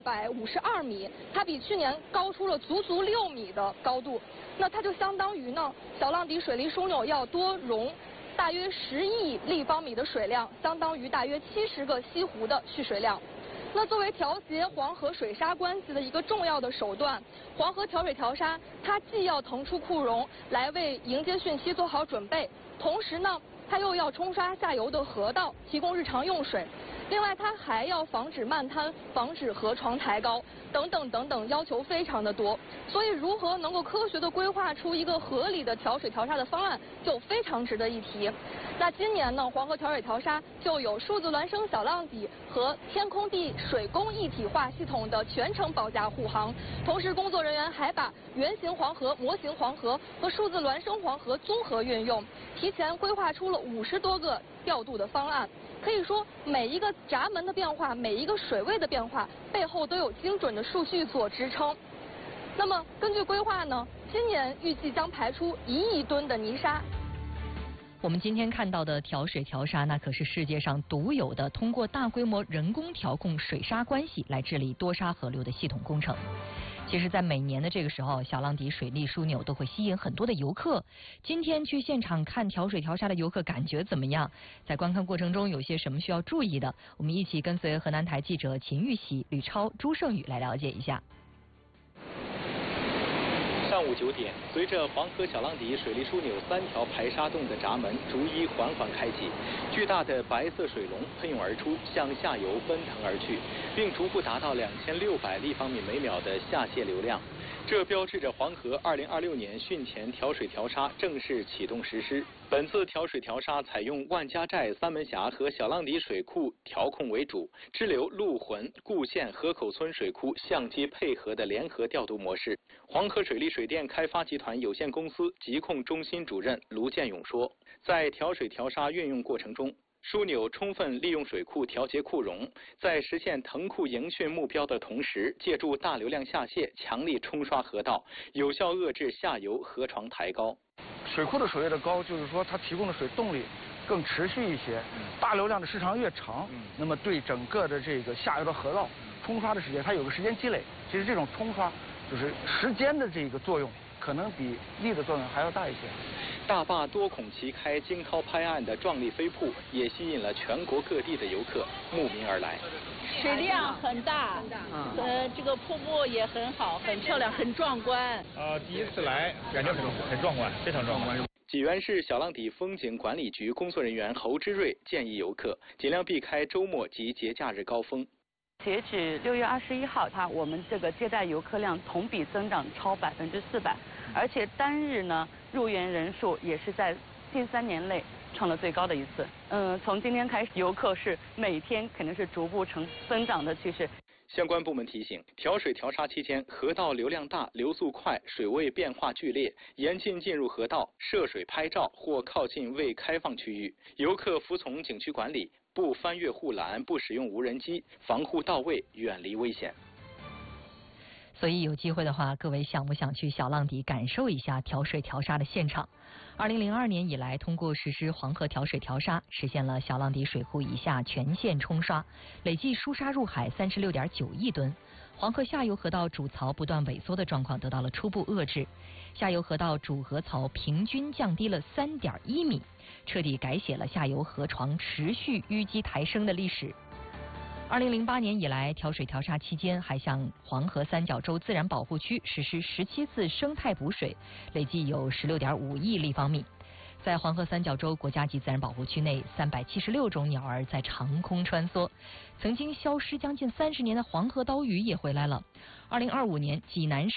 152米，它比去年高出了足足6米的高度。那它就相当于呢，小浪底水利枢纽要多容大约10亿立方米的水量，相当于大约70个西湖的蓄水量。那作为调节黄河水沙关系的一个重要的手段，黄河调水调沙它既要腾出库容来为迎接汛期做好准备，同时呢，它又要冲刷下游的河道，提供日常用水。另外，它还要防止漫滩，防止河床抬高，等等，要求非常的多。所以，如何能够科学的规划出一个合理的调水调沙的方案，就非常值得一提。那今年呢，黄河调水调沙就有数字孪生小浪底和天空地水工一体化系统的全程保驾护航。同时，工作人员还把原型黄河、模型黄河和数字孪生黄河综合运用，提前规划出了50多个调度的方案。可以说，每一个闸门的变化，每一个水位的变化，背后都有精准的数据做支撑。那么，根据规划呢，今年预计将排出1亿吨的泥沙。 我们今天看到的调水调沙，那可是世界上独有的通过大规模人工调控水沙关系来治理多沙河流的系统工程。其实，在每年的这个时候，小浪底水利枢纽都会吸引很多的游客。今天去现场看调水调沙的游客感觉怎么样？在观看过程中有些什么需要注意的？我们一起跟随河南台记者秦玉喜、吕超、朱胜宇来了解一下。 上午9点，随着黄河小浪底水利枢纽3条排沙洞的闸门逐一缓缓开启，巨大的白色水龙喷涌而出，向下游奔腾而去，并逐步达到2600立方米每秒的下泄流量。这标志着黄河2026年汛前调水调沙正式启动实施。本次调水调沙采用万家寨、三门峡和小浪底水库调控为主，支流陆浑、固县、河口村水库相机配合的联合调度模式。黄河水利水电开发集团有限公司疾控中心主任卢建勇说，在调水调沙运用过程中，枢纽充分利用水库调节库容，在实现腾库迎汛目标的同时，借助大流量下泄强力冲刷河道，有效遏制下游河床抬高。 水库的水位的高，就是说它提供的水动力更持续一些，大流量的时长越长，那么对整个的这个下游的河道冲刷的时间，它有个时间积累。其实这种冲刷就是时间的这个作用，可能比力的作用还要大一些。 大坝多孔齐开、惊涛拍岸的壮丽飞瀑，也吸引了全国各地的游客慕名而来。 水量很大，这个瀑布也很好，很漂亮，很壮观。 第一次来，感觉很壮观，非常壮观。 济源市小浪底风景管理局工作人员侯之瑞建议游客尽量避开周末及节假日高峰。 截止6月21号，我们这个接待游客量同比增长超400%，而且单日呢入园人数也是在近3年内创了最高的一次。从今天开始，游客是每天肯定是逐步增长的趋势。 相关部门提醒，调水调沙期间，河道流量大、流速快、水位变化剧烈，严禁进入河道涉水拍照或靠近未开放区域。游客服从景区管理，不翻越护栏，不使用无人机，防护到位，远离危险。 所以有机会的话，各位想不想去小浪底感受一下调水调沙的现场？2002年以来，通过实施黄河调水调沙，实现了小浪底水库以下全线冲刷，累计输沙入海36.9亿吨。黄河下游河道主槽不断萎缩的状况得到了初步遏制，下游河道主河槽平均降低了3.1米，彻底改写了下游河床持续淤积抬升的历史。2008年以来，调水调沙期间还向黄河三角洲自然保护区实施17次生态补水，累计有16.5亿立方米。在黄河三角洲国家级自然保护区内，376种鸟儿在长空穿梭。曾经消失将近30年的黄河刀鱼也回来了。2025年，济南市